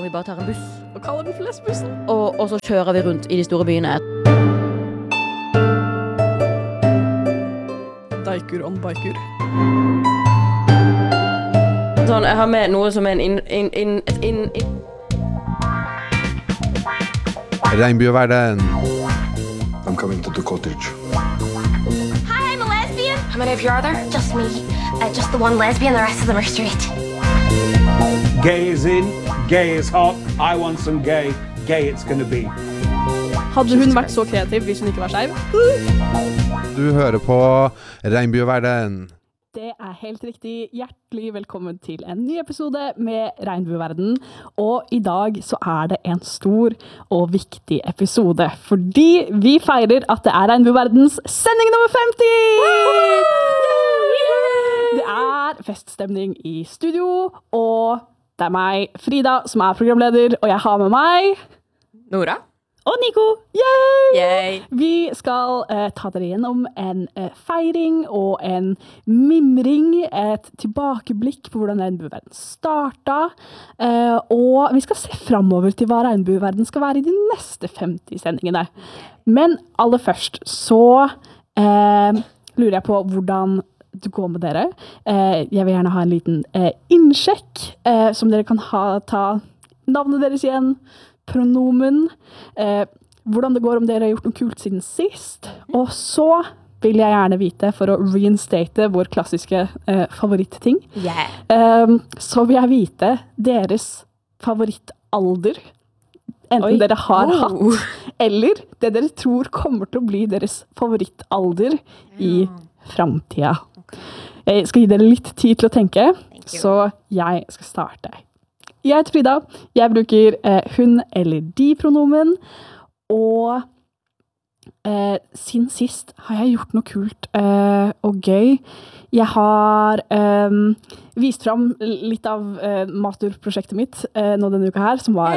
vi bare tar en buss. Og kaller den flestbussen. Og så kjører vi rundt i de store byene. Daikur on biker. Sånn, jeg har med noe som en Regnbueverden. I'm coming to the cottage. Hi, I'm a lesbian. How many of you are there? Just me. Just the one lesbian, the rest of them are straight. Gay is in, gay is hot, I want some gay, gay it's gonna be. Hadde hun vært så kreativ hvis hun ikke var skeiv? Du hører på Regnbueverden. Det helt riktig. Hjertelig velkommen til en ny episode med Regnbueverden. Og i dag så det en stor og viktig episode, fordi vi feirer at det Regnbueverdens sending nummer 50! Det feststemning i studio, og det meg, Frida, som programleder, og jeg har med meg Nora. Og Nico. Yay! Yay! Vi skal ta dere gjennom en feiring og en mimring, et tilbakeblikk på hvordan Regnbueverden startet, og vi skal se fremover til hva Regnbueverden skal være i de neste 50 sendingene. Men aller først så lurer jeg på hvordan det går med dere. Jeg vil gjerne ha en liten innsjekk, som dere kan ta navnet deres igjen, pronomen, hvordan det går om dere har gjort noe kult siden sist, og så vil jeg gjerne vite, for å reinstate vår klassiske favoritting, så vil jeg vite deres favorittalder, enten dere har hatt, eller det dere tror kommer til å bli deres favorittalder i fremtiden. Jeg skal gi dere litt tid til å tenke, så jeg skal starte. Jeg heter Frida, jeg bruker hun eller de-pronomen, og siden sist har jeg gjort noe kult og gøy. Jeg har vist frem litt av masterprosjektet mitt nå denne uka her, som var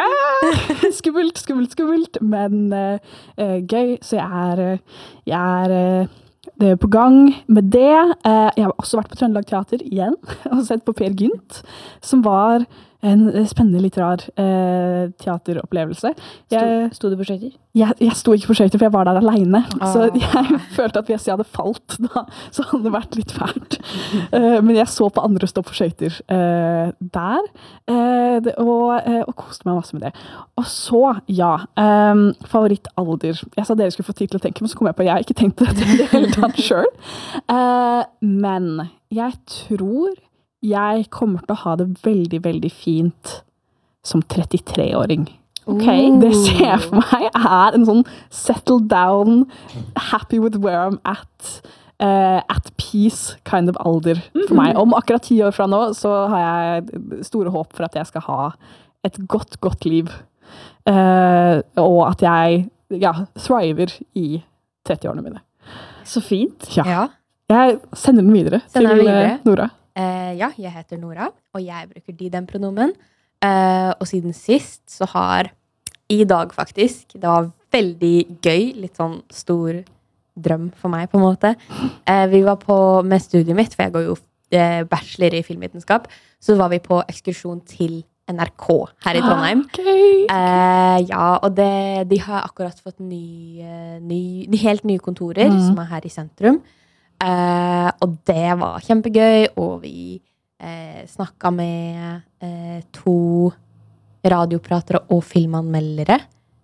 skummelt, men gøy, så jeg det på gang med det. Jeg har også vært på Trøndelag Teater igjen, og sett på Per Gynt, som var en spennende, litt rar teateropplevelse. Sto du på skøyter? Jeg sto ikke på skøyter, for jeg var der alene. Så jeg følte at hvis jeg hadde falt da, så hadde det vært litt fælt. Men jeg så på andre stå på skøyter der, og koste meg masse med det. Og så, favorittalder. Jeg sa dere skulle få tid til å tenke, men så kom jeg på at jeg ikke tenkte det hele tatt selv. Men jeg tror jeg kommer til å ha det veldig, veldig fint som 33-åring. Det ser jeg for meg en sånn settle down, happy with where I'm at peace kind of alder for meg. Om akkurat 10 år fra nå, så har jeg store håp for at jeg skal ha et godt liv. Og at jeg thriver i 30-årene mine. Så fint. Ja. Jeg sender den videre til Nora. Jeg heter Nora, og jeg bruker de-dem-pronomen. Og siden sist så har, i dag faktisk, det var veldig gøy, litt sånn stor drøm for meg på en måte. Vi var med studiet mitt, for jeg går jo bachelor i filmvitenskap, så var vi på ekskursjon til NRK her i Trondheim. Og de har akkurat fått helt nye kontorer, som her i sentrum. Og det var kjempegøy, og vi snakket med 2 radiopratere og filmanmeldere,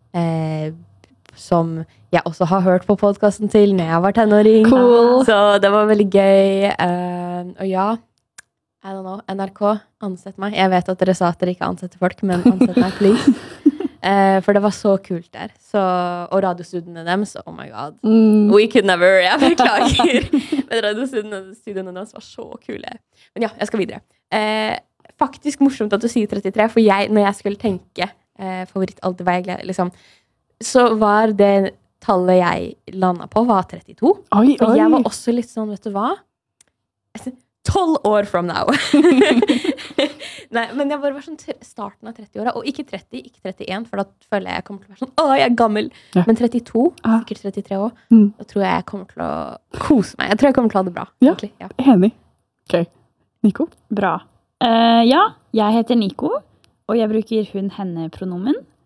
som jeg også har hørt på podcasten til når jeg var tenåring. Cool. Så det var veldig gøy. Og I don't know, NRK, ansett meg. Jeg vet at dere sa at dere ikke ansetter folk, men ansett meg, please. For det var så kult der. Og radiostudiene deres, oh my god. We could never, jeg beklager. Men radiostudiene deres var så kule. Men jeg skal videre. Faktisk morsomt at du sier 33, for når jeg skulle tenke favorittalder, liksom, så var det tallet jeg landet på, var 32. Og jeg var også litt sånn, vet du hva? 12 år from now. Nei, men jeg bare var sånn starten av 30-åra, og ikke 30, ikke 31, for da føler jeg kommer til å være sånn, jeg er gammel. Men 32, sikkert 33 år, da tror jeg kommer til å kose meg. Jeg tror jeg kommer til å ha det bra. Egentlig. Enig. Ok. Nico? Bra. Jeg heter Nico, Og jeg bruker hun-henne-pronomen.